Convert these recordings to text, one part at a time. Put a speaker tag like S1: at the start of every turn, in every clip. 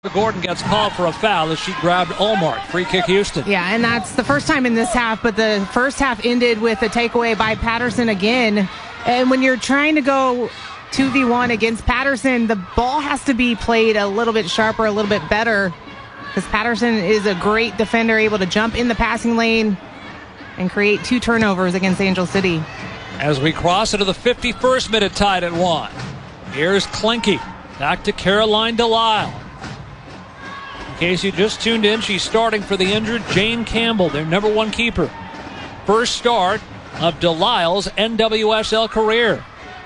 S1: Gordon gets called for a foul as she grabbed Olmark. Free kick, Houston.
S2: Yeah, and that's the first time in this half, but the first half ended with a takeaway by Patterson again. And when you're trying to go 2v1 against Patterson, the ball has to be played a little bit sharper, a little bit better, because Patterson is a great defender, able to jump in the passing lane and create 2 turnovers against Angel City.
S1: As we cross into the 51st minute, tied at 1. Here's Klinke. Back to Caroline Delisle. In case you just tuned in, she's starting for the injured Jane Campbell, their number 1 keeper. First start of Delisle's NWSL career.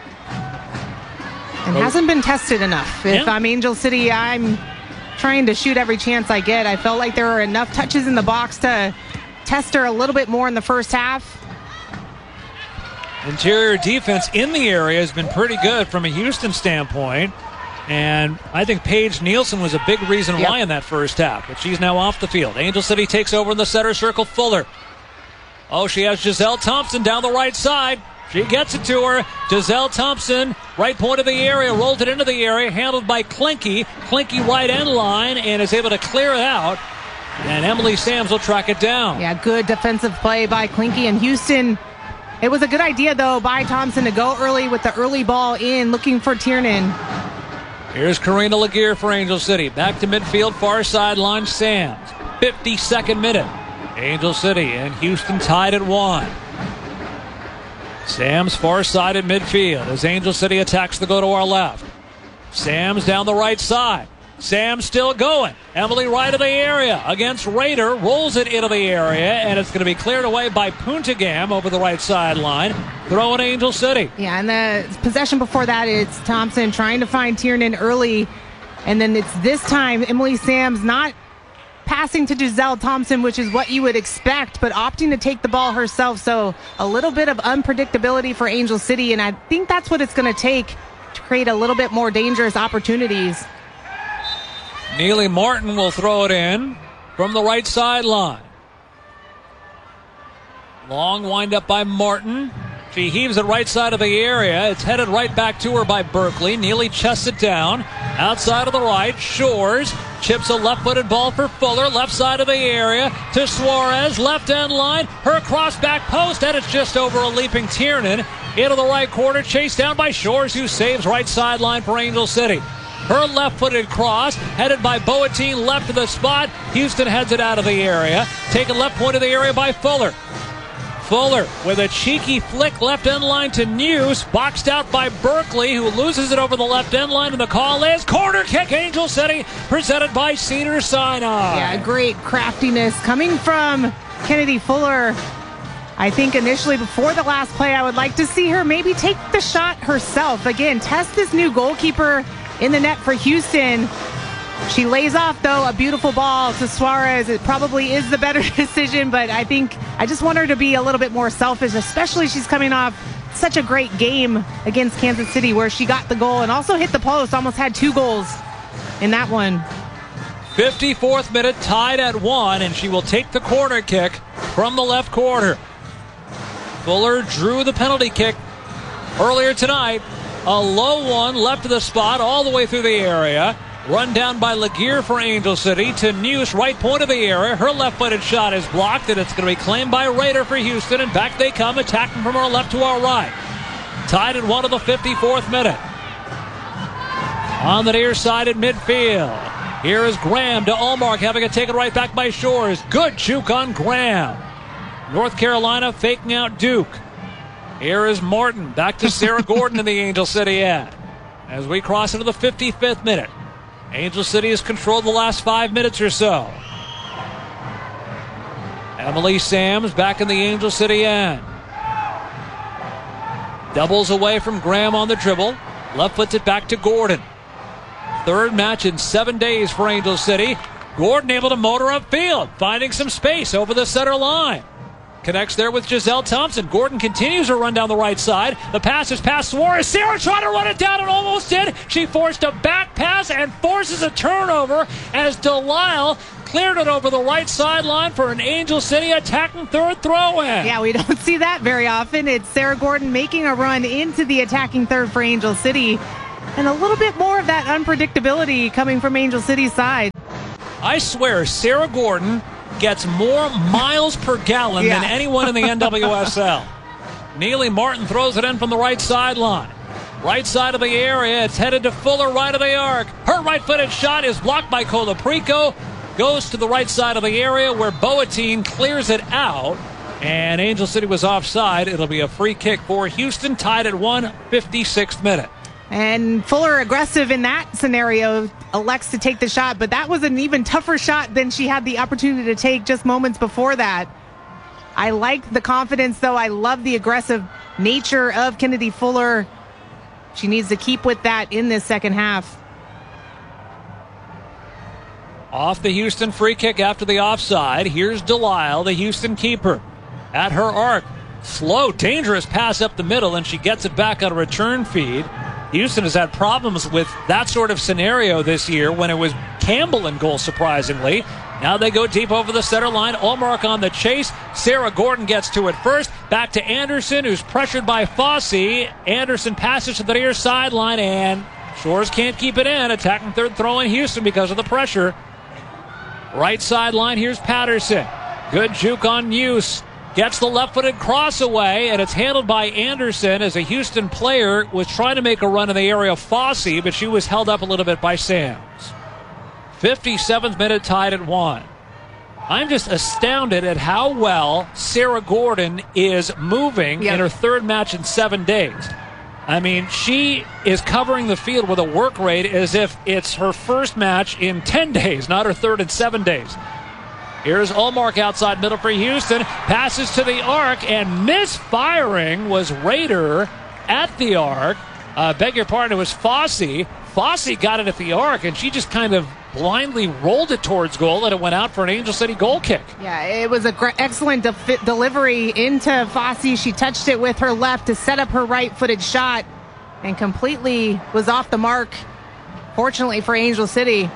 S2: And hasn't been tested enough. If I'm Angel City, I'm trying to shoot every chance I get. I felt like there were enough touches in the box to test her a little bit more in the first half.
S1: Interior defense in the area has been pretty good from a Houston standpoint. And I think Paige Nielsen was a big reason why in that first half. But she's now off the field. Angel City takes over in the center circle. Fuller. Oh, she has Giselle Thompson down the right side. She gets it to her. Giselle Thompson, right point of the area, rolled it into the area, handled by Klinke. Klinke right end line and is able to clear it out. And Emily Sams will track it down.
S2: Yeah, good defensive play by Klinke and Houston. It was a good idea, though, by Thompson to go early with the early ball in, looking for Tiernan.
S1: Here's Karina Laguerre for Angel City. Back to midfield, far sideline, Sams. 52nd minute. Angel City and Houston tied at 1. Sams far side at midfield as Angel City attacks the go to our left. Sams down the right side. Sams still going. Emily right of the area against Rader. Rolls it into the area, and it's going to be cleared away by Puntagam over the right sideline. Throwing Angel City.
S2: Yeah, and the possession before that, it's Thompson trying to find Tiernan early. And then it's this time Emily Sams not passing to Giselle Thompson, which is what you would expect, but opting to take the ball herself. So a little bit of unpredictability for Angel City, and I think that's what it's going to take to create a little bit more dangerous opportunities.
S1: Neely Martin will throw it in from the right sideline. Long wind up by Martin. She heaves it right side of the area. It's headed right back to her by Berkeley. Neely chests it down. Outside of the right, Shores chips a left-footed ball for Fuller. Left side of the area to Suarez. Left end line. Her cross back post, and it's just over a leaping Tiernan. Into the right corner, chased down by Shores, who saves right sideline for Angel City. Her left-footed cross, headed by Boateng, left of the spot. Houston heads it out of the area. Taken left point of the area by Fuller. Fuller with a cheeky flick left end line to News. Boxed out by Berkeley, who loses it over the left end line. And the call is corner kick, Angel City, presented by Cedar Sinai.
S2: Yeah, great craftiness coming from Kennedy Fuller. I think initially before the last play, I would like to see her maybe take the shot herself. Again, test this new goalkeeper in the net for Houston. She lays off, though, a beautiful ball to Suarez. It probably is the better decision, but I think I just want her to be a little bit more selfish, especially she's coming off such a great game against Kansas City where she got the goal and also hit the post, almost had 2 goals in that one.
S1: 54th minute, tied at 1, and she will take the corner kick from the left corner. Fuller drew the penalty kick earlier tonight. A low one left of the spot all the way through the area. Run down by Laguerre for Angel City to News, right point of the area. Her left-footed shot is blocked, and it's going to be claimed by Rader for Houston. And back they come, attacking from our left to our right. Tied at 1 of the 54th minute. On the near side at midfield. Here is Graham to Olmark, having it taken right back by Shores. Good juke on Graham. North Carolina faking out Duke. Here is Martin. Back to Sarah Gordon in the Angel City end. As we cross into the 55th minute. Angel City has controlled the last 5 minutes or so. Emily Sams back in the Angel City end. Doubles away from Graham on the dribble. Left puts it back to Gordon. Third match in 7 days for Angel City. Gordon able to motor upfield, finding some space over the center line. Connects there with Giselle Thompson. Gordon continues her run down the right side. The pass is past Suarez. Sarah trying to run it down and almost did. She forced a back pass and forces a turnover as Delisle cleared it over the right sideline for an Angel City attacking third throw-in.
S2: Yeah, we don't see that very often. It's Sarah Gordon making a run into the attacking third for Angel City. and a little bit more of that unpredictability coming from Angel City's side.
S1: I swear, Sarah Gordon gets more miles per gallon than anyone in the NWSL. Neely Martin throws it in from the right sideline. Right side of the area, it's headed to Fuller, right of the arc. Her right-footed shot is blocked by Colaprico. Goes to the right side of the area where Boateng clears it out. And Angel City was offside. It'll be a free kick for Houston, tied at 1, 56th minute.
S2: And Fuller, aggressive in that scenario, elects to take the shot, but that was an even tougher shot than she had the opportunity to take just moments before that. I like the confidence, though. I love the aggressive nature of Kennedy Fuller. She needs to keep with that in this second half.
S1: Off the Houston free kick after the offside. Here's Delisle, the Houston keeper, at her arc. Slow, dangerous pass up the middle, and she gets it back on a return feed. Houston has had problems with that sort of scenario this year when it was Campbell in goal, surprisingly. Now they go deep over the center line. Allmark on the chase. Sarah Gordon gets to it first. Back to Anderson, who's pressured by Fossey. Anderson passes to the near sideline, and Shores can't keep it in. Attacking third throw in Houston because of the pressure. Right sideline, here's Patterson. Good juke on Muse. Gets the left-footed cross away, and it's handled by Anderson as a Houston player was trying to make a run in the area of Fossey, but she was held up a little bit by Sams. 57th minute, tied at 1. I'm just astounded at how well Sarah Gordon is moving in her third match in 7 days. I mean, she is covering the field with a work rate as if it's her first match in 10 days, not her third in 7 days. Here's Allmark outside middle for Houston. Passes to the arc, and misfiring was Rader at the arc. Beg your pardon, it was Fossey. Fossey got it at the arc, and she just kind of blindly rolled it towards goal, and it went out for an Angel City goal kick.
S2: Yeah, it was an excellent delivery into Fossey. She touched it with her left to set up her right-footed shot and completely was off the mark, fortunately for Angel City.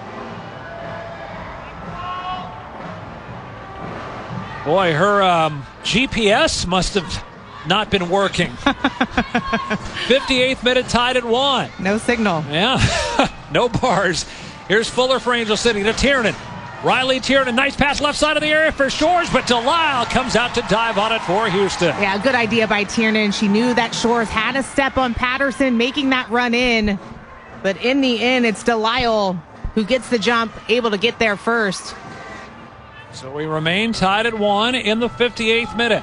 S1: Boy, her GPS must have not been working. 58th minute, tied at 1.
S2: No signal.
S1: Yeah, no bars. Here's Fuller for Angel City to Tiernan. Riley Tiernan, nice pass left side of the area for Shores, but Delisle comes out to dive on it for Houston.
S2: Yeah, good idea by Tiernan. She knew that Shores had a step on Patterson, making that run in. But in the end, it's Delisle who gets the jump, able to get there first.
S1: So we remain tied at 1 in the 58th minute.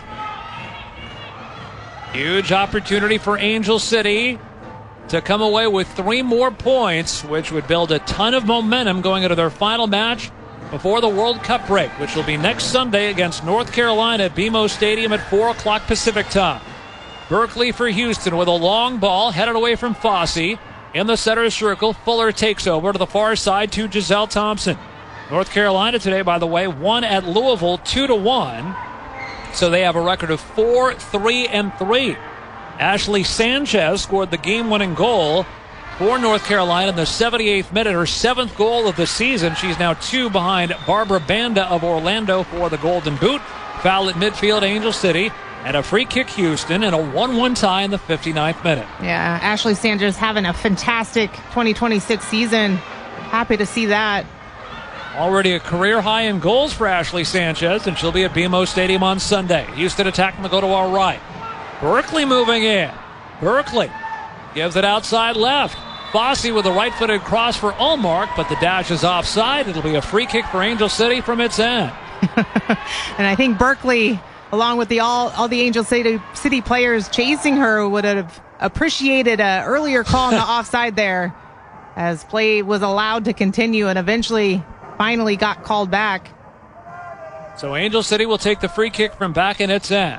S1: Huge opportunity for Angel City to come away with 3 more points, which would build a ton of momentum going into their final match before the World Cup break, which will be next Sunday against North Carolina at BMO Stadium at 4 o'clock Pacific time. Berkeley for Houston with a long ball headed away from Fossey. In the center circle, Fuller takes over to the far side to Giselle Thompson. North Carolina today, by the way, won at Louisville 2-1. So they have a record of 4-3-3. Ashley Sanchez scored the game-winning goal for North Carolina in the 78th minute, her 7th goal of the season. She's now 2 behind Barbara Banda of Orlando for the Golden Boot. Foul at midfield, Angel City, and a free kick, Houston, and a 1-1 tie in the 59th minute.
S2: Yeah, Ashley Sanchez having a fantastic 2026 season. Happy to see that.
S1: Already a career high in goals for Ashley Sanchez, and she'll be at BMO Stadium on Sunday. Houston attacking to go to our right. Berkeley moving in. Berkeley gives it outside left. Fossey with a right-footed cross for Allmark, but the dash is offside. It'll be a free kick for Angel City from its end.
S2: And I think Berkeley, along with all the Angel City players chasing her, would have appreciated an earlier call on the offside there, as play was allowed to continue and eventually finally got called back.
S1: So Angel City will take the free kick from back in its end.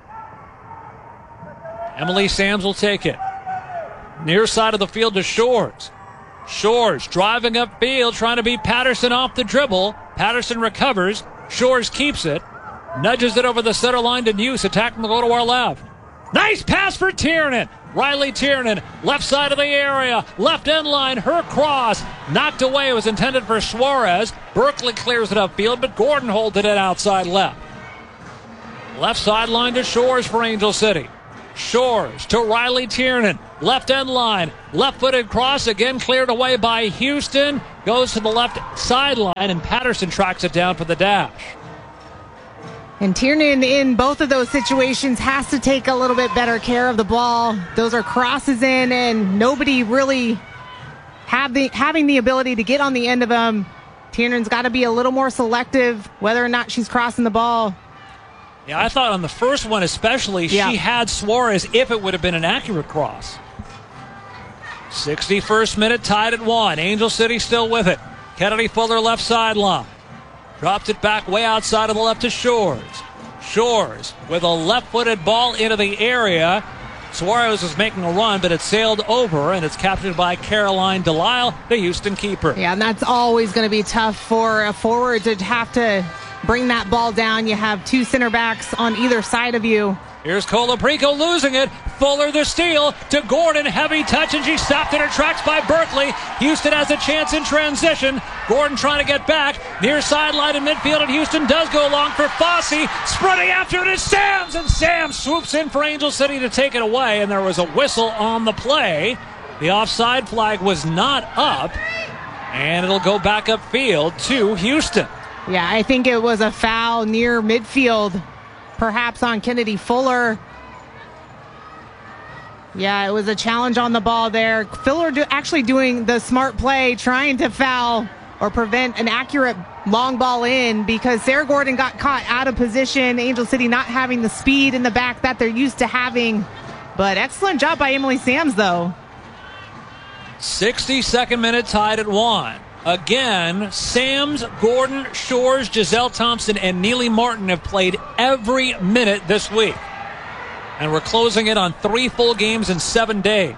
S1: Emily Sams will take it. Near side of the field to Shores. Shores driving upfield, trying to beat Patterson off the dribble. Patterson recovers. Shores keeps it. Nudges it over the center line to Neuse, attacking the goal to our left. Nice pass for Tiernan. Riley Tiernan, left side of the area, left end line, her cross, knocked away. It was intended for Suarez. Berkeley clears it upfield, but Gordon holds it in outside left. Left sideline to Shores for Angel City. Shores to Riley Tiernan. Left end line. Left-footed cross again cleared away by Houston. Goes to the left sideline, and Patterson tracks it down for the dash.
S2: And Tiernan in both of those situations has to take a little bit better care of the ball. Those are crosses in, and nobody really having the ability to get on the end of them. Tiernan's got to be a little more selective whether or not she's crossing the ball.
S1: Yeah, I thought on the first one especially, she had Suarez if it would have been an accurate cross. 61st minute, tied at 1. Angel City still with it. Kennedy Fuller left sideline. Dropped it back way outside of the left to Shores. Shores with a left-footed ball into the area. Suarez was making a run, but it sailed over, and it's captured by Caroline Delisle, the Houston keeper.
S2: Yeah, and that's always going to be tough for a forward to have to bring that ball down. You have two center backs on either side of you.
S1: Here's Colaprico losing it. Fuller the steal to Gordon. Heavy touch, and she's stopped in her tracks by Berkeley. Houston has a chance in transition. Gordon trying to get back. Near sideline in midfield, and Houston does go along for Fossey. Sprinting after it is Sams, and Sams swoops in for Angel City to take it away, and there was a whistle on the play. The offside flag was not up, and it'll go back upfield to Houston.
S2: Yeah, I think it was a foul near midfield, perhaps on Kennedy Fuller. Yeah, it was a challenge on the ball there. Fuller actually doing the smart play, trying to foul or prevent an accurate long ball in, because Sarah Gordon got caught out of position. Angel City not having the speed in the back that they're used to having. But excellent job by Emily Sams, though.
S1: 62nd minute, tied at 1. Again, Sams, Gordon, Shores, Giselle Thompson, and Neely Martin have played every minute this week. And we're closing it on 3 full games in 7 days.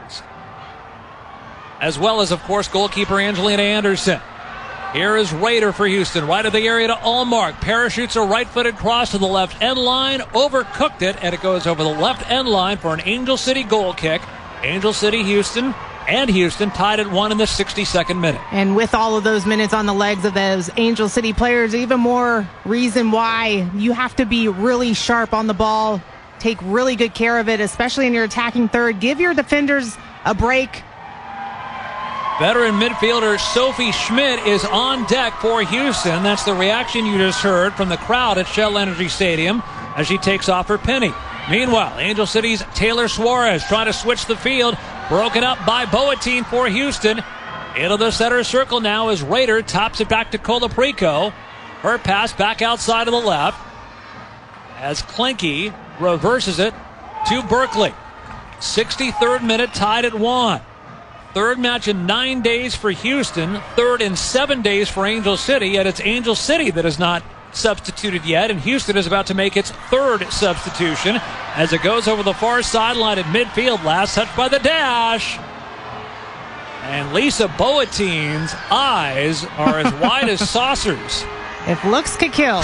S1: As well as, of course, goalkeeper Angelina Anderson. Here is Rader for Houston, right of the area to Allmark. Parachutes a right-footed cross to the left end line, overcooked it, and it goes over the left end line for an Angel City goal kick. Angel City, Houston, and Houston tied at 1 in the 62nd minute.
S2: And with all of those minutes on the legs of those Angel City players, even more reason why you have to be really sharp on the ball, take really good care of it, especially in your attacking third. Give your defenders a break.
S1: Veteran midfielder Sophie Schmidt is on deck for Houston. That's the reaction you just heard from the crowd at Shell Energy Stadium as she takes off her penny. Meanwhile, Angel City's Taylor Suarez trying to switch the field. Broken up by Boateng for Houston. Into the center circle now as Rader tops it back to Colaprico. Her pass back outside of the left as Klinke reverses it to Berkeley. 63rd minute, tied at 1. Third match in 9 days for Houston. Third in 7 days for Angel City. Yet it's Angel City that is not substituted yet, and Houston is about to make its third substitution as it goes over the far sideline at midfield. Last touch by the dash. And Lisa Boateng's eyes are as wide as saucers.
S2: If looks could kill.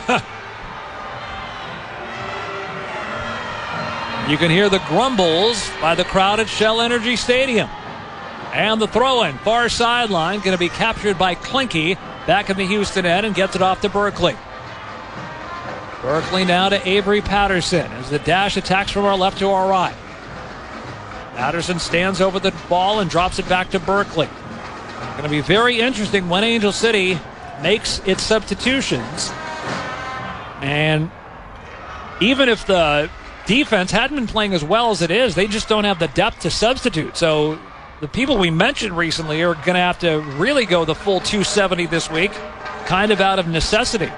S1: You can hear the grumbles by the crowd at Shell Energy Stadium. And the throw-in, far sideline, going to be captured by Klinke. Back in the Houston end and gets it off to Berkeley. Berkeley now to Avery Patterson as the dash attacks from our left to our right. Patterson stands over the ball and drops it back to Berkeley. Going to be very interesting when Angel City makes its substitutions. And even if the defense hadn't been playing as well as it is, they just don't have the depth to substitute. So the people we mentioned recently are going to have to really go the full 270 this week, kind of out of necessity.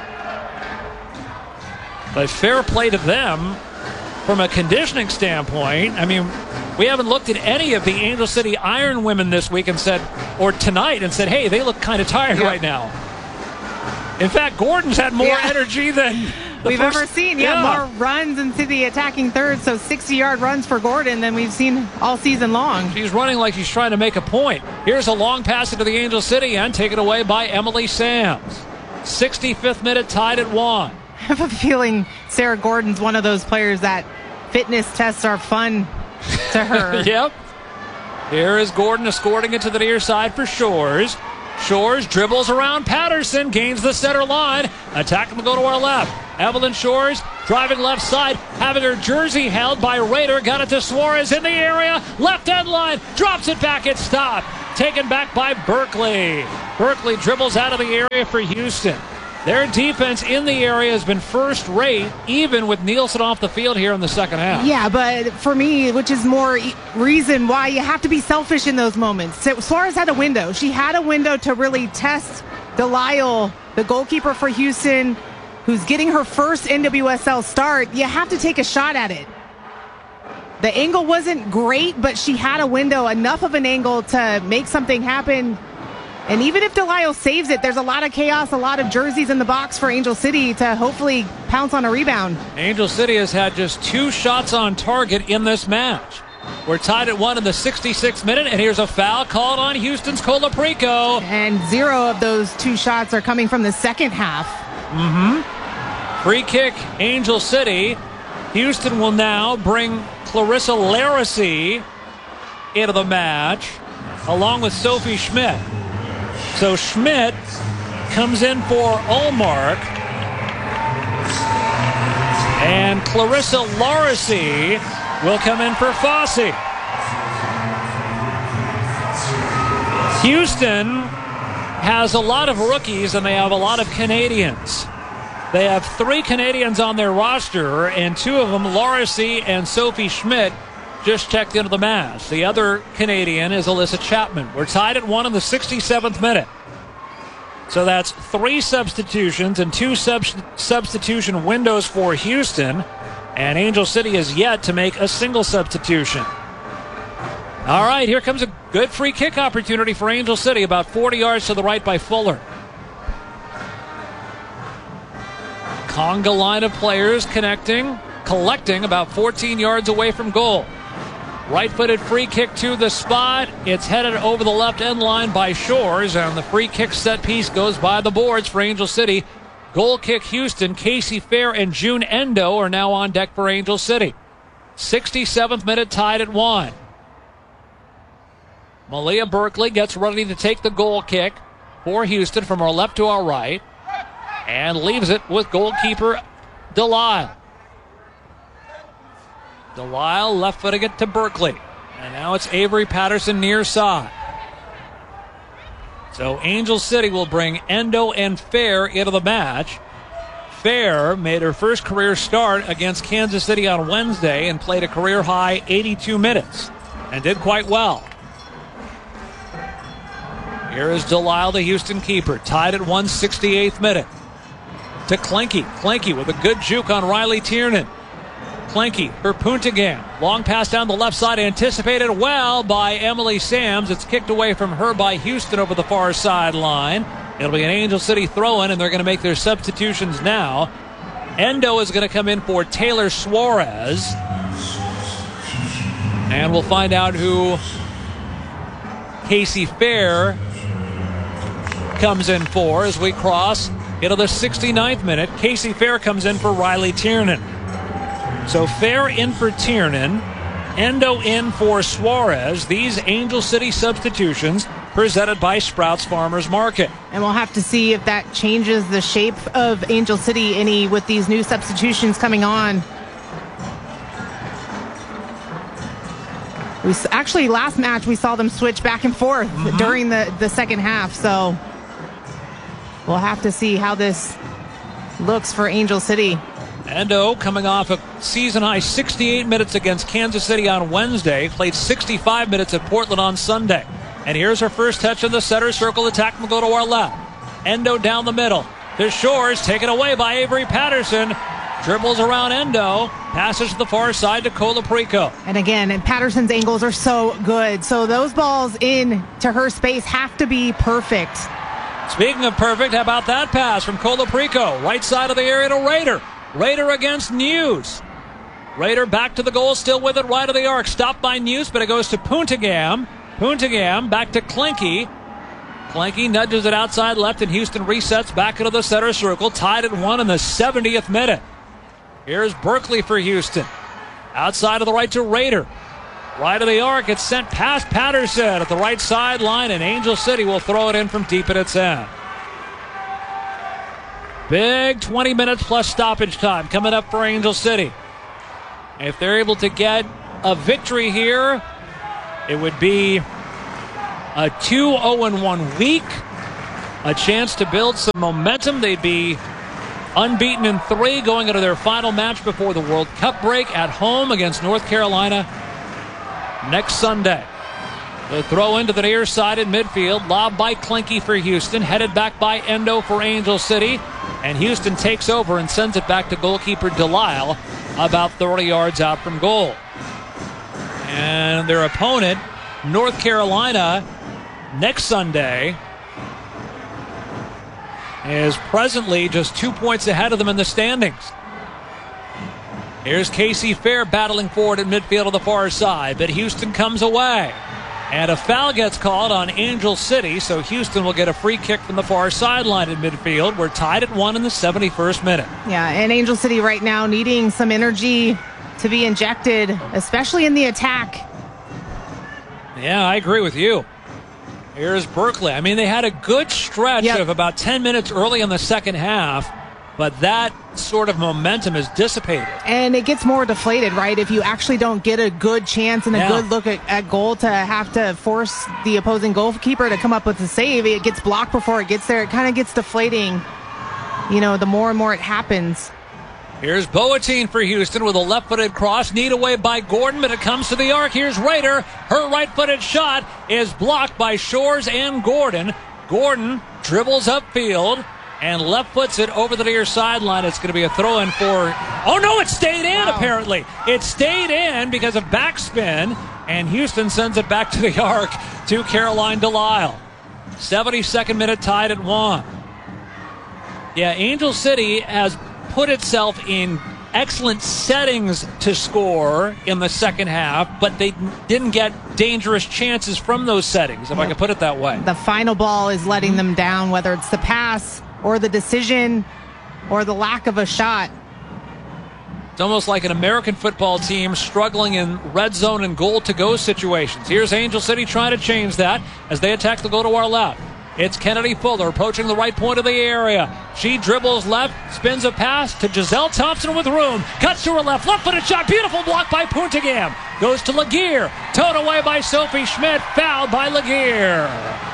S1: But fair play to them from a conditioning standpoint. I mean, we haven't looked at any of the Angel City Iron women this week and said, or tonight, and said, hey, they look kind of tired right now. In fact, Gordon's had more energy than
S2: we've ever seen. More runs into the attacking third, so 60-yard runs for Gordon than we've seen all season long.
S1: She's running like she's trying to make a point. Here's a long pass into the Angel City end, taken away by Emily Sams. 65th minute, tied at 1.
S2: I have a feeling Sarah Gordon's one of those players that fitness tests are fun to her.
S1: Yep. Here is Gordon escorting it to the near side for Shores. Shores dribbles around Patterson, gains the center line. Attack will go to our left. Evelyn Shores driving left side, having her jersey held by Rader. Got it to Suarez in the area. Left end line. Drops it back. It's stopped. Taken back by Berkeley. Berkeley dribbles out of the area for Houston. Their defense in the area has been first rate, even with Nielsen off the field here in the second half.
S2: Yeah, but for me, which is more reason why you have to be selfish in those moments. So Suarez had a window. She had a window to really test Delisle, the goalkeeper for Houston, who's getting her first NWSL start. You have to take a shot at it. The angle wasn't great, but she had a window, enough of an angle to make something happen. And even if Delisle saves it, there's a lot of chaos, a lot of jerseys in the box for Angel City to hopefully pounce on a rebound.
S1: Angel City has had just 2 shots on target in this match. We're tied at 1 in the 66th minute, and here's a foul called on Houston's Colaprico.
S2: And 0 of those 2 shots are coming from the second half.
S1: Free kick, Angel City. Houston will now bring Clarissa Laracy into the match, along with Sophie Schmidt. So Schmidt comes in for Ullmark. And Clarissa Laracy will come in for Fossey. Houston has a lot of rookies and they have a lot of Canadians. They have 3 Canadians on their roster, and 2 of them, Laracy and Sophie Schmidt, just checked into the match. The other Canadian is Alyssa Chapman. We're tied at 1 in the 67th minute. So that's 3 substitutions and 2 substitution windows for Houston. And Angel City is yet to make a single substitution. All right, here comes a good free kick opportunity for Angel City, about 40 yards to the right by Fuller. Conga line of players collecting about 14 yards away from goal. Right-footed free kick to the spot. It's headed over the left end line by Shores, and the free kick set piece goes by the boards for Angel City. Goal kick Houston. Casey Fair and June Endo are now on deck for Angel City. 67th minute, tied at 1. Malia Berkeley gets ready to take the goal kick for Houston from our left to our right, and leaves it with goalkeeper Delisle. Delisle left-footing it to Berkeley. And now it's Avery Patterson near side. So Angel City will bring Endo and Fair into the match. Fair made her first career start against Kansas City on Wednesday and played a career-high 82 minutes and did quite well. Here is Delisle, the Houston keeper, tied at 168th minute. To Klenke. Klenke with a good juke on Riley Tiernan. Klenke for Puntigam. Long pass down the left side, anticipated well by Emily Sams. It's kicked away from her by Houston over the far sideline. It'll be an Angel City throw-in, and they're going to make their substitutions now. Endo is going to come in for Taylor Suarez. And we'll find out who Casey Fair comes in for as we cross into the 69th minute. Casey Fair comes in for Riley Tiernan. So Fair in for Tiernan, Endo in for Suarez. These Angel City substitutions presented by Sprouts Farmers Market.
S2: And we'll have to see if that changes the shape of Angel City any with these new substitutions coming on. Actually, last match we saw them switch back and forth during the second half. So we'll have to see how this looks for Angel City.
S1: Endo coming off a season-high 68 minutes against Kansas City on Wednesday. Played 65 minutes at Portland on Sunday. And here's her first touch in the center circle. Attack will go to our left. Endo down the middle. To Shores, taken away by Avery Patterson. Dribbles around Endo. Passes to the far side to Colaprico.
S2: And again, Patterson's angles are so good. So those balls in to her space have to be perfect.
S1: Speaking of perfect, how about that pass from Colaprico? Right side of the area to Rader. Rader against News. Rader back to the goal, still with it, right of the arc. Stopped by News, but it goes to Puntigam. Puntigam back to Klenke. Klenke nudges it outside left, and Houston resets back into the center circle. Tied at 1 in the 70th minute. Here's Berkeley for Houston. Outside of the right to Rader. Right of the arc, it's sent past Patterson at the right sideline, and Angel City will throw it in from deep at its end. Big 20 minutes plus stoppage time coming up for Angel City. If they're able to get a victory here, it would be a 2-0-1 week, a chance to build some momentum. They'd be unbeaten in 3 going into their final match before the World Cup break at home against North Carolina next Sunday. The throw into the near side in midfield, lob by Klinke for Houston, headed back by Endo for Angel City, and Houston takes over and sends it back to goalkeeper Delisle about 30 yards out from goal. And their opponent, North Carolina, next Sunday, is presently just 2 points ahead of them in the standings. Here's Casey Fair battling forward at midfield on the far side, but Houston comes away. And a foul gets called on Angel City, so Houston will get a free kick from the far sideline in midfield. We're tied at 1 in the 71st minute.
S2: Yeah, and Angel City right now needing some energy to be injected, especially in the attack.
S1: Yeah, I agree with you. Here's Berkeley. I mean, they had a good stretch of about 10 minutes early in the second half, but that sort of momentum is dissipated.
S2: And it gets more deflated, right? If you actually don't get a good chance and a good look at goal to have to force the opposing goalkeeper to come up with a save, it gets blocked before it gets there. It kind of gets deflating, the more and more it happens.
S1: Here's Boateng for Houston with a left-footed cross. Kneed away by Gordon, but it comes to the arc. Here's Rader. Her right-footed shot is blocked by Shores and Gordon. Gordon dribbles upfield and left foots it over the near sideline. It's going to be a throw-in for... Oh, no, it stayed in, apparently. It stayed in because of backspin, and Houston sends it back to the arc to Caroline Delisle. 72nd minute, tied at 1. Yeah, Angel City has put itself in excellent settings to score in the second half, but they didn't get dangerous chances from those settings, if I can put it that way.
S2: The final ball is letting them down, whether it's the pass or the decision or the lack of a shot.
S1: It's almost like an American football team struggling in red zone and goal-to-go situations. Here's Angel City trying to change that as they attack the goal to our left. It's Kennedy Fuller approaching the right point of the area. She dribbles left, spins a pass to Giselle Thompson with room. Cuts to her left, left-footed shot, beautiful block by Puntigam. Goes to Laguerre, towed away by Sophie Schmidt, fouled by Laguerre.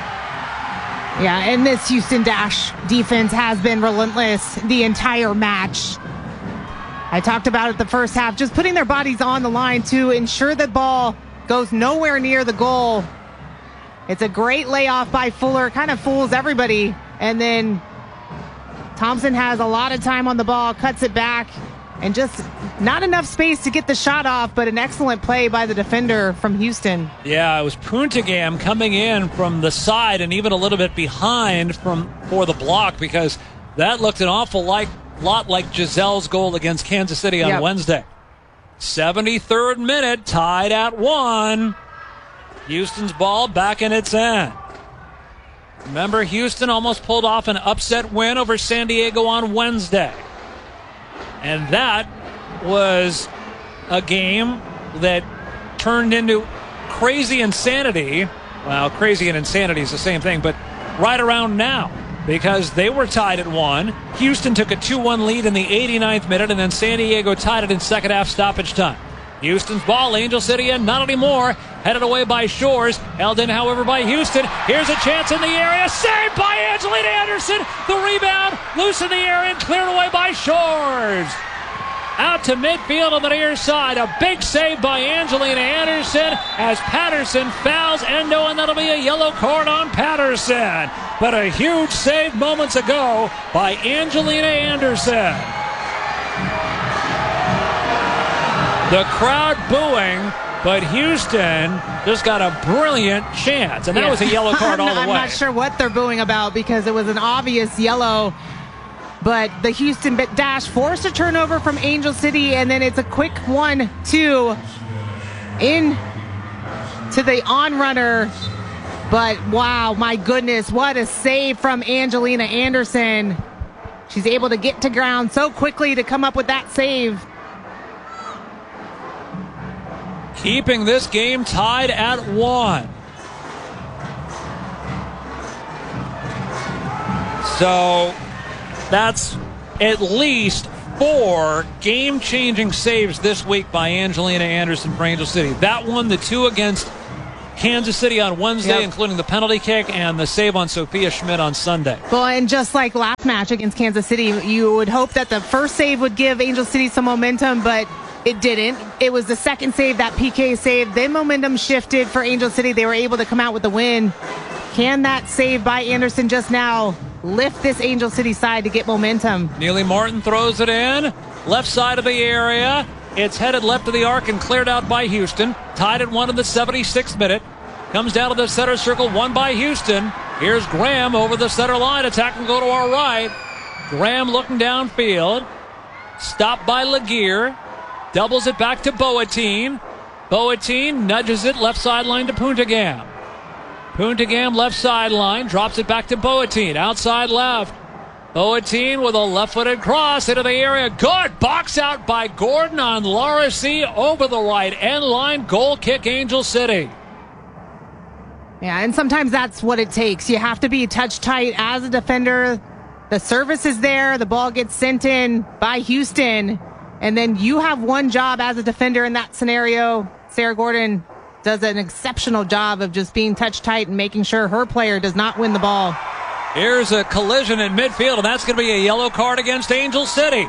S2: Yeah, and this Houston Dash defense has been relentless the entire match. I talked about it the first half, just putting their bodies on the line to ensure the ball goes nowhere near the goal. It's a great layoff by Fuller, kind of fools everybody. And then Thompson has a lot of time on the ball, cuts it back, and just not enough space to get the shot off, but an excellent play by the defender from Houston.
S1: Yeah, it was Puntigam coming in from the side and even a little bit behind for the block, because that looked an awful lot like Giselle's goal against Kansas City on Wednesday. 73rd minute, tied at 1. Houston's ball back in its end. Remember, Houston almost pulled off an upset win over San Diego on Wednesday. And that was a game that turned into crazy insanity. Well, crazy and insanity is the same thing, but right around now, because they were tied at 1. Houston took a 2-1 lead in the 89th minute, and then San Diego tied it in second half stoppage time. Houston's ball, Angel City, and not anymore. Headed away by Shores. Held in, however, by Houston. Here's a chance in the area. Saved by Angelina Anderson. The rebound, loose in the air and cleared away by Shores. Out to midfield on the near side. A big save by Angelina Anderson as Patterson fouls Endo, and that'll be a yellow card on Patterson. But a huge save moments ago by Angelina Anderson. The crowd booing, but Houston just got a brilliant chance. And that was a yellow card all the way.
S2: I'm not sure what they're booing about because it was an obvious yellow. But the Houston Dash forced a turnover from Angel City, and then it's a quick 1-2 in to the on-runner. But, wow, my goodness, what a save from Angelina Anderson. She's able to get to ground so quickly to come up with that save.
S1: Keeping this game tied at 1. So that's at least 4 game-changing saves this week by Angelina Anderson for Angel City. That one, the 2 against Kansas City on Wednesday, including the penalty kick and the save on Sophia Schmidt on Sunday.
S2: Well, and just like last match against Kansas City, you would hope that the first save would give Angel City some momentum, but it didn't. It was the second save, that PK save. Then momentum shifted for Angel City. They were able to come out with the win. Can that save by Anderson just now lift this Angel City side to get momentum?
S1: Neely Martin throws it in. Left side of the area. It's headed left of the arc and cleared out by Houston. Tied at 1 in the 76th minute. Comes down to the center circle, won by Houston. Here's Graham over the center line. Attack and go to our right. Graham looking downfield. Stopped by Laguerre. Doubles it back to Boateng. Boateng nudges it left sideline to Puntagam. Puntagam left sideline. Drops it back to Boateng. Outside left. Boateng with a left-footed cross into the area. Good box out by Gordon on Laracy over the right end line. Goal kick, Angel City.
S2: Yeah, and sometimes that's what it takes. You have to be touch tight as a defender. The service is there. The ball gets sent in by Houston. And then you have one job as a defender in that scenario. Sarah Gordon does an exceptional job of just being touch tight and making sure her player does not win the ball.
S1: Here's a collision in midfield, and that's going to be a yellow card against Angel City.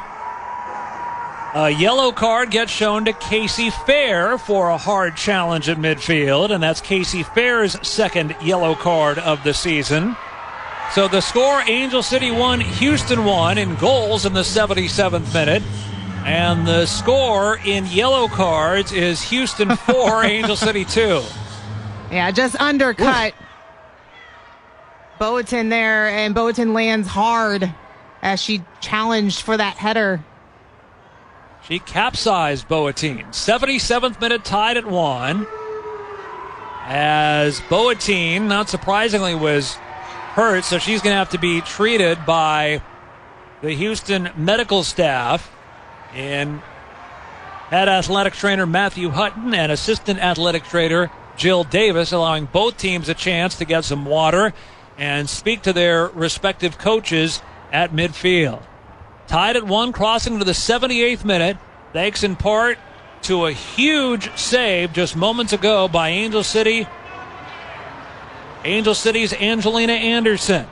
S1: A yellow card gets shown to Casey Fair for a hard challenge at midfield, and that's Casey Fair's second yellow card of the season. So the score, Angel City 1, Houston 1 in goals in the 77th minute. And the score in yellow cards is Houston 4, Angel City 2.
S2: Yeah, just undercut. Oof. Boateng there, and Boateng lands hard as she challenged for that header.
S1: She capsized Boateng. 77th minute, tied at 1. As Boateng, not surprisingly, was hurt, so she's going to have to be treated by the Houston medical staff. And head athletic trainer Matthew Hutton and assistant athletic trainer Jill Davis, allowing both teams a chance to get some water and speak to their respective coaches at midfield. Tied at 1, crossing to the 78th minute, thanks in part to a huge save just moments ago by Angel City. Angel City's Angelina Anderson.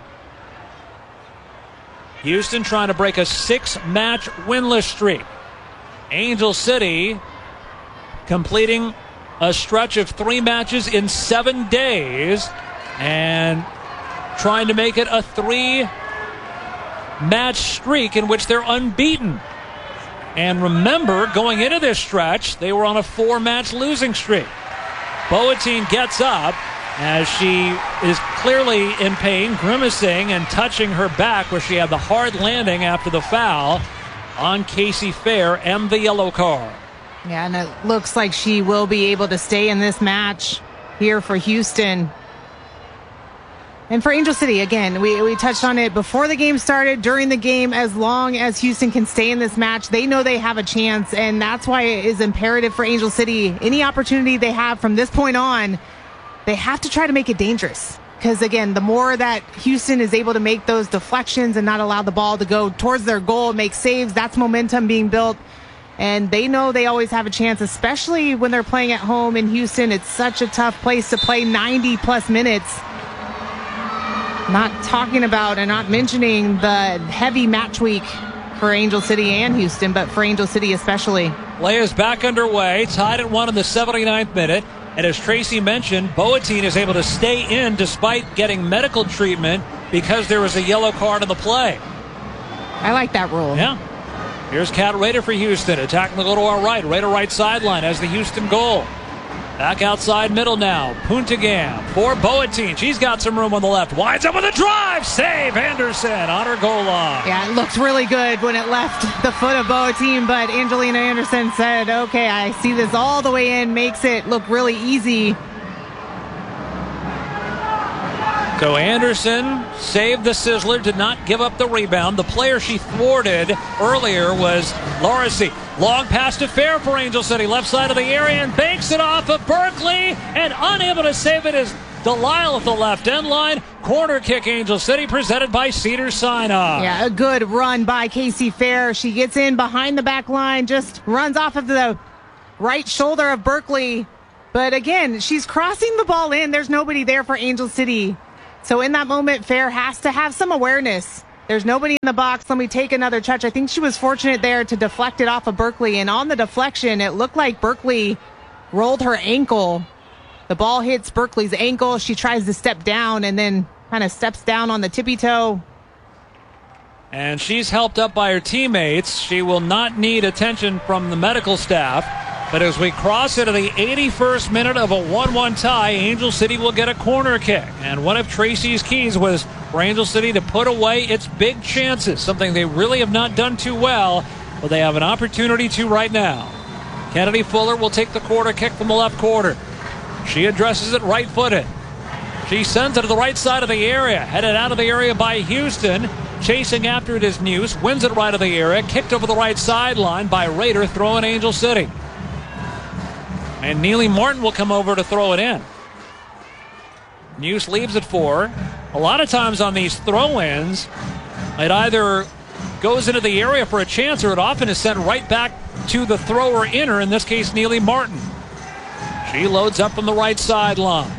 S1: Houston trying to break a 6-match winless streak. Angel City completing a stretch of 3 matches in 7 days and trying to make it a 3-match streak in which they're unbeaten. And remember, going into this stretch, they were on a 4-match losing streak. Boateng gets up as she is clearly in pain, grimacing and touching her back where she had the hard landing after the foul on Casey Fair and the yellow card.
S2: Yeah, and it looks like she will be able to stay in this match here for Houston. And for Angel City, again, we touched on it before the game started, during the game. As long as Houston can stay in this match, they know they have a chance, and that's why it is imperative for Angel City. Any opportunity they have from this point on, they have to try to make it dangerous. Because, again, the more that Houston is able to make those deflections and not allow the ball to go towards their goal, make saves, that's momentum being built. And they know they always have a chance, especially when they're playing at home in Houston. It's such a tough place to play 90-plus minutes. Not talking about and not mentioning the heavy match week for Angel City and Houston, but for Angel City especially.
S1: Play is back underway, tied at 1 in the 79th minute. And as Tracy mentioned, Boateng is able to stay in despite getting medical treatment because there was a yellow card in the play.
S2: I like that rule.
S1: Yeah. Here's Kat Rader for Houston. Attacking the goal to our right. Rader right sideline as the Houston goal. Back outside middle now. Puntagam for Boateng. She's got some room on the left. Winds up with a drive. Save Anderson on her goal line.
S2: Yeah, it looked really good when it left the foot of Boateng, but Angelina Anderson said, okay, I see this all the way in. Makes it look really easy.
S1: So Anderson saved the sizzler, did not give up the rebound. The player she thwarted earlier was Laracy. Long pass to Fair for Angel City, left side of the area, and banks it off of Berkeley, and unable to save it is Delisle at the left end line. Corner kick, Angel City, presented by Cedars-Sinai.
S2: Yeah, a good run by Casey Fair. She gets in behind the back line, just runs off of the right shoulder of Berkeley. But again, she's crossing the ball in. There's nobody there for Angel City. So in that moment, Fair has to have some awareness. There's nobody in the box. Let me take another touch. I think she was fortunate there to deflect it off of Berkeley. And on the deflection, it looked like Berkeley rolled her ankle. The ball hits Berkeley's ankle. She tries to step down and then kind of steps down on the tippy toe.
S1: And she's helped up by her teammates. She will not need attention from the medical staff. But as we cross into the 81st minute of a 1-1 tie, Angel City will get a corner kick. And one of Tracy's keys was for Angel City to put away its big chances, something they really have not done too well, but they have an opportunity to right now. Kennedy Fuller will take the corner kick from the left corner. She addresses it right-footed. She sends it to the right side of the area, headed out of the area by Houston. Chasing after it is Neuse, wins it right of the area, kicked over the right sideline by Rader, throwing Angel City. And Neely Martin will come over to throw it in. Neuse leaves it for. A lot of times on these throw-ins, it either goes into the area for a chance or it often is sent right back to the thrower inner, in this case Neely Martin. She loads up from the right sideline.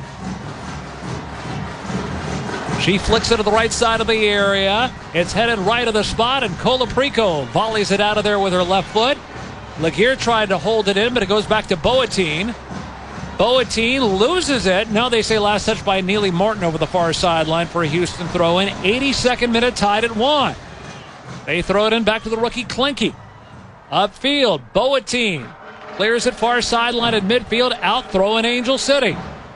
S1: She flicks it to the right side of the area. It's headed right of the spot, and Colaprico volleys it out of there with her left foot. Laguerre tried to hold it in, but it goes back to Boateng. Boateng loses it. Now they say last touch by Neely Martin over the far sideline for a Houston throw-in. 82nd minute, tied at 1. They throw it in back to the rookie Klinke. Upfield, Boateng clears it far sideline at midfield, out throwing Angel City.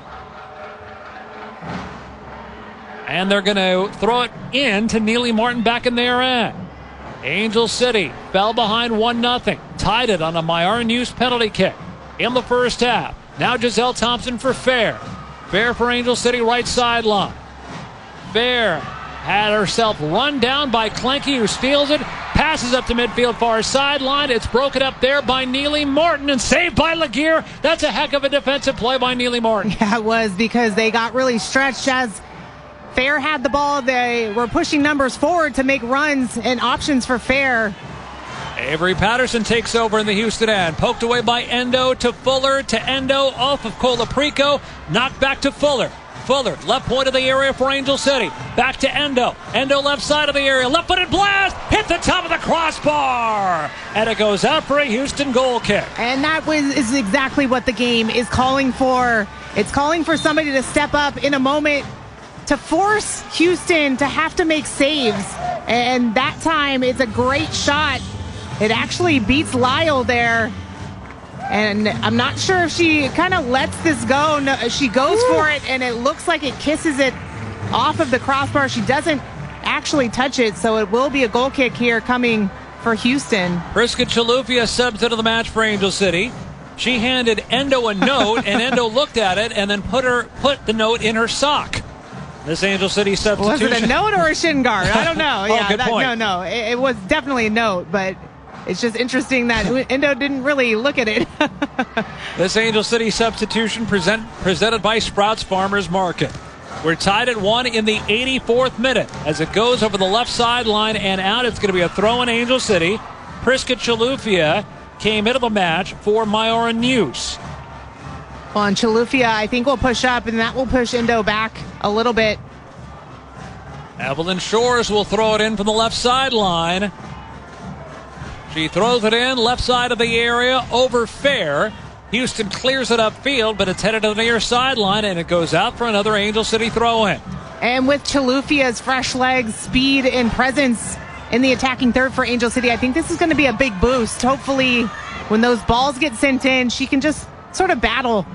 S1: And they're going to throw it in to Neely Martin back in their end. Angel City fell behind 1-0. Tied it on a Myara Neuse penalty kick in the first half. Now Giselle Thompson for Fair. Fair for Angel City, right sideline. Fair had herself run down by Klinke, who steals it. Passes up to midfield, far sideline. It's broken up there by Neely Martin and saved by Laguerre. That's a heck of a defensive play by Neely Martin.
S2: Yeah, it was, because they got really stretched as Fair had the ball. They were pushing numbers forward to make runs and options for Fair.
S1: Avery Patterson takes over in the Houston end. Poked away by Endo to Fuller to Endo off of Colaprico. Knocked back to Fuller. Fuller, left point of the area for Angel City. Back to Endo. Endo left side of the area. Left-footed blast. Hit the top of the crossbar. And it goes out for a Houston goal kick.
S2: And that is exactly what the game is calling for. It's calling for somebody to step up in a moment to force Houston to have to make saves. And that time, it's a great shot. It actually beats Lyle there. And I'm not sure if she kind of lets this go. No, she goes for it, and it looks like it kisses it off of the crossbar. She doesn't actually touch it, so it will be a goal kick here coming for Houston.
S1: Priska Chilufya subs into the match for Angel City. She handed Endo a note, and Endo looked at it and then put the note in her sock. This Angel City substitution.
S2: Was it a note or a shin guard? I don't know.
S1: Good point.
S2: No. It was definitely a note, but it's just interesting that Endo didn't really look at it.
S1: This Angel City substitution presented by Sprouts Farmers Market. We're tied at 1 in the 84th minute. As it goes over the left sideline and out, it's going to be a throw in Angel City. Priska Chilufya came into the match for Myara Neuse.
S2: Well, and Chilufya, I think, will push up, and that will push Endo back a little bit.
S1: Evelyn Shores will throw it in from the left sideline. She throws it in, left side of the area, over Fair. Houston clears it upfield, but it's headed to the near sideline, and it goes out for another Angel City throw-in.
S2: And with Chilufya's fresh legs, speed, and presence in the attacking third for Angel City, I think this is going to be a big boost. Hopefully, when those balls get sent in, she can just sort of battle.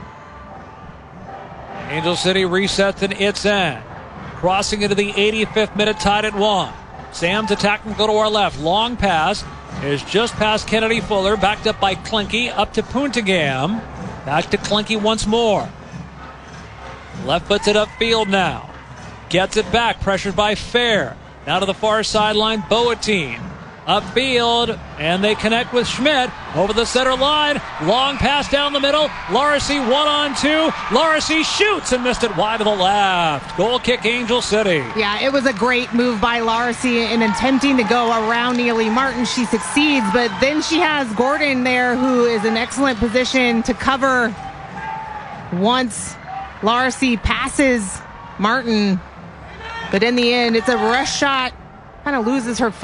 S1: Angel City resets in its end. Crossing into the 85th minute, tied at 1. Sam's attacking, go to our left. Long pass is just past Kennedy Fuller, backed up by Klinke, up to Puntigam. Back to Klinke once more. Left puts it upfield now. Gets it back, pressured by Fair. Now to the far sideline, Boateng. upfield, and they connect with Schmidt over the center line. Long pass down the middle. Larcy 1-on-2. Larcy shoots and missed it wide to the left. Goal kick, Angel City.
S2: Yeah, it was a great move by Larcy in attempting to go around Neely Martin. She succeeds, but then she has Gordon there, who is in excellent position to cover once Larcy passes Martin. But in the end, it's a rush shot. Kind of loses her